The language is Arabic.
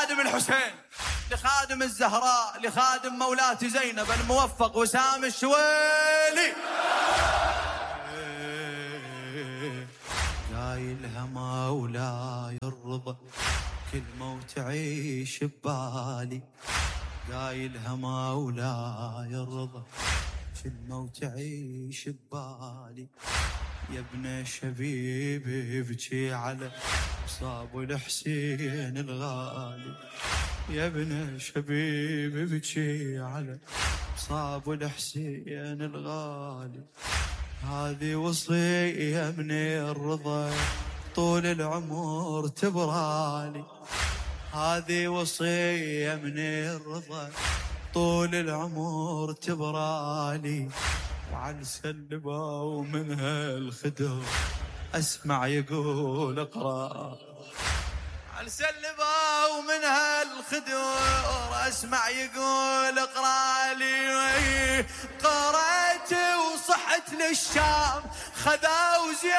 لخادم الحسين، لخادم الزهراء، لخادم مولاتي زينب الموفق وسام الشويلي. قايلها مولاي الرضا كلمة وتعيش ببالي، قايلها مولاي الرضا كلمة وتعيش ببالي. يا ابن شبيب ابكي على صاب الحسين الغالي، يا ابن شبيب ابكي على صاب الحسين الغالي. هذه وصية من الرضا طول العمر تبرالي، هذه وصية من الرضا طول العمر تبرالي. وعلى سلبة ومنها الخدر أسمع يقول اقرأ، على سلبة ومنها الخدر أسمع يقول اقرأ لي. قرأت وصحت للشام خذا